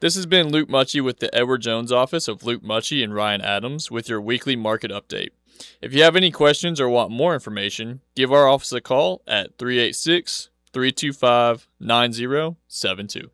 This has been Luke Mucci with the Edward Jones office of Luke Mucci and Ryan Adams with your weekly market update. If you have any questions or want more information, give our office a call at 386 325 9072.